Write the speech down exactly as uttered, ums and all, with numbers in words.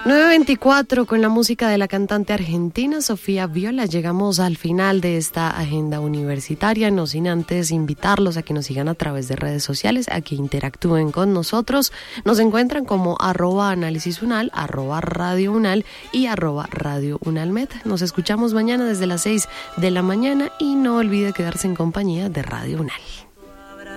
nueve veinticuatro con la música de la cantante argentina Sofía Viola. Llegamos al final de esta agenda universitaria, no sin antes invitarlos a que nos sigan a través de redes sociales, a que interactúen con nosotros. Nos encuentran como arroba análisis unal, arroba radio unal y arroba radio unalmed. Nos escuchamos mañana desde las seis de la mañana y no olvide quedarse en compañía de Radio Unal.